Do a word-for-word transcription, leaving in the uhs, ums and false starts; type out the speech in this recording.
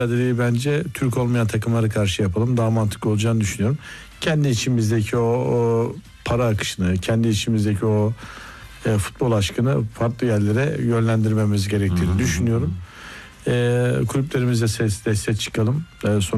mücadeleyi bence Türk olmayan takımlara karşı yapalım. Daha mantıklı olacağını düşünüyorum. Kendi içimizdeki o, o para akışını, kendi içimizdeki o e, futbol aşkını farklı yerlere yönlendirmemiz gerektiğini düşünüyorum. E, kulüplerimize ses destek çıkalım. E, son